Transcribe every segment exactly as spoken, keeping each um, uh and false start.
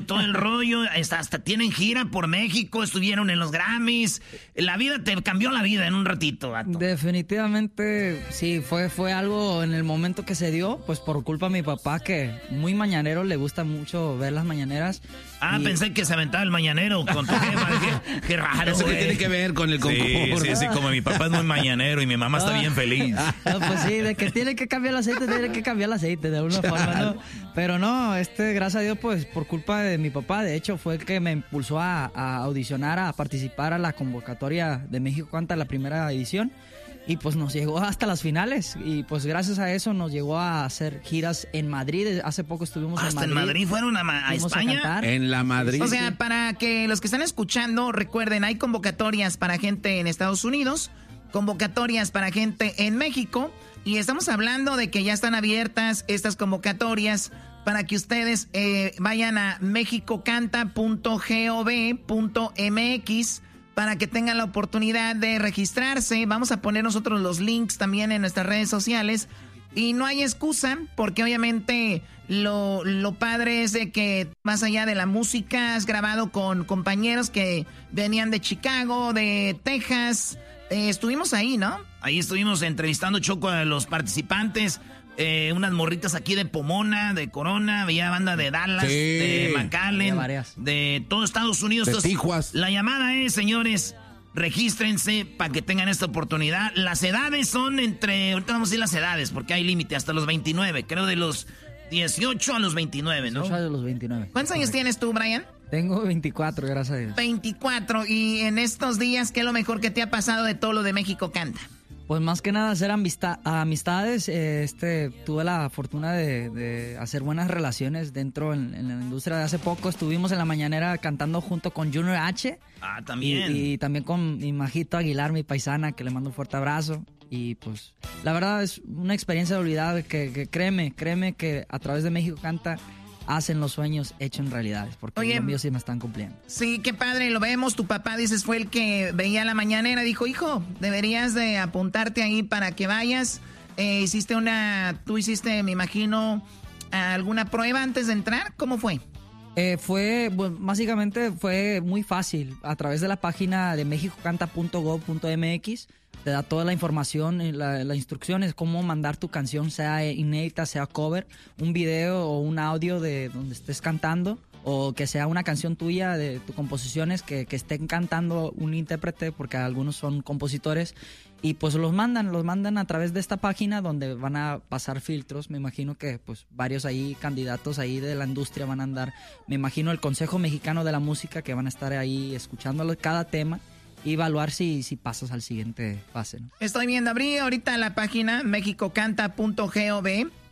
todo el rollo, hasta, hasta tienen gira por México, estuvieron en los Grammys. La vida te cambió la vida en un ratito, vato. Definitivamente, sí, fue, fue algo en el momento que se dio, pues por culpa de mi papá, que muy mañanero, le gusta mucho ver las mañaneras. Ah, y... pensé que se aventaba el mañanero con tu jefa. qué, qué raro, Eso que güey. tiene que ver con el concurso. Sí, sí, sí, como mi papá es muy mañanero y mi mamá está bien feliz. No, pues sí, de que tiene que cambiar el aceite, tiene que cambiar el aceite de alguna forma, ¿no? Pero no, este, gracias a Dios, pues por culpa de mi papá, de hecho, fue el que me impulsó a, a audicionar, a participar a la convocatoria de México Canta, la primera edición. Y pues nos llegó hasta las finales. Y pues gracias a eso nos llegó a hacer giras en Madrid. Hace poco estuvimos hasta en Madrid. ¿Hasta en Madrid fueron a, a España? A en la Madrid. O sea, para que los que están escuchando recuerden, hay convocatorias para gente en Estados Unidos, convocatorias para gente en México. Y estamos hablando de que ya están abiertas estas convocatorias para que ustedes eh, vayan a mexicocanta punto gov punto mx para que tengan la oportunidad de registrarse. Vamos a poner nosotros los links también en nuestras redes sociales. Y no hay excusa, porque obviamente lo, lo padre es de que más allá de la música, has grabado con compañeros que venían de Chicago, de Texas. Eh, estuvimos ahí, ¿no? Ahí estuvimos entrevistando, Choco, a los participantes. Eh, unas morritas aquí de Pomona, de Corona, había banda de Dallas, sí, de McAllen, de todo Estados Unidos. De Entonces, Tijuas. La llamada es, señores, regístrense para que tengan esta oportunidad. Las edades son entre, ahorita vamos a decir las edades, porque hay límite, hasta los veintinueve, creo de los dieciocho a los veintinueve, ¿no? dieciocho a los veintinueve. ¿Cuántos años tienes tú, Brian? Tengo veinticuatro, gracias a Dios. veinticuatro, y en estos días, ¿qué es lo mejor que te ha pasado de todo lo de México Canta? Pues más que nada hacer amistad, amistades, eh, este, tuve la fortuna de, de hacer buenas relaciones dentro en, en la industria. De hace poco estuvimos en la mañanera cantando junto con Junior H. Ah, también. Y, y también con mi Majito Aguilar, mi paisana, que le mando un fuerte abrazo. Y pues la verdad es una experiencia de olvidar que, que créeme, créeme que a través de México Canta hacen los sueños hechos realidades, porque Oye, los míos sí me están cumpliendo. Sí, qué padre, lo vemos. Tu papá, dices, fue el que veía la mañanera. Dijo, hijo, deberías de apuntarte ahí para que vayas. Eh, hiciste una, tú hiciste, me imagino, alguna prueba antes de entrar. ¿Cómo fue? Eh, fue, bueno, básicamente fue muy fácil. A través de la página de mexicocanta punto gov punto mx te da toda la información y la, las instrucciones, cómo mandar tu canción, sea inédita, sea cover, un video o un audio de donde estés cantando, o que sea una canción tuya de tus composiciones que, que estén cantando un intérprete, porque algunos son compositores, y pues los mandan, los mandan a través de esta página donde van a pasar filtros. Me imagino que pues varios ahí candidatos ahí de la industria van a andar, me imagino el Consejo Mexicano de la Música, que van a estar ahí escuchándolo cada tema y evaluar si, si pasas al siguiente fase, ¿no? Estoy viendo, abrí ahorita la página mexicocanta punto gov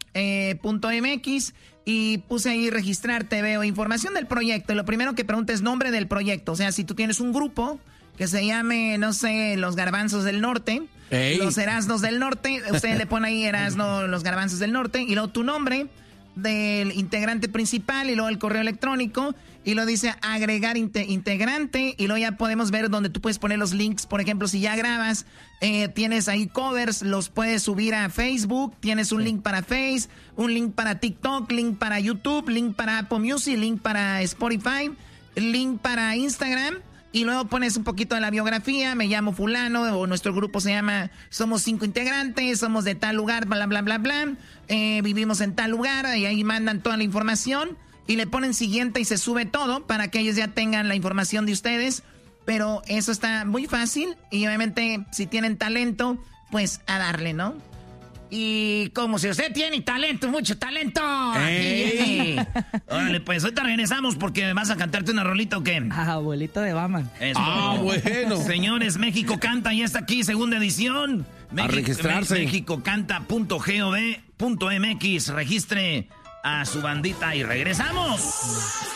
punto mx y puse ahí registrarte, veo información del proyecto. Lo primero que pregunta es nombre del proyecto. O sea, si tú tienes un grupo que se llame, no sé, Los Garbanzos del Norte, Ey. Los Erasnos del Norte, usted le pone ahí Erasno, Los Garbanzos del Norte, y luego tu nombre del integrante principal, y luego el correo electrónico, y lo dice agregar inte- integrante, y luego ya podemos ver donde tú puedes poner los links. Por ejemplo, si ya grabas, eh, tienes ahí covers, los puedes subir a Facebook, tienes un sí. link para Face, un link para TikTok, link para YouTube, link para Apple Music, link para Spotify, link para Instagram. Y luego pones un poquito de la biografía, me llamo fulano, o nuestro grupo se llama, somos cinco integrantes, somos de tal lugar, bla, bla, bla, bla, eh, vivimos en tal lugar, y ahí mandan toda la información, y le ponen siguiente y se sube todo para que ellos ya tengan la información de ustedes. Pero eso está muy fácil, y obviamente si tienen talento, pues a darle, ¿no? Y como si usted tiene talento, mucho talento. Aquí, órale, pues ahorita regresamos porque vas a cantarte una rolita o qué. Ah, abuelita de Batman. Eso. Ah, bueno. Señores, México Canta ya está aquí, segunda edición. México, a registrarse. mexicocanta punto gov punto mx. Registre a su bandita y regresamos.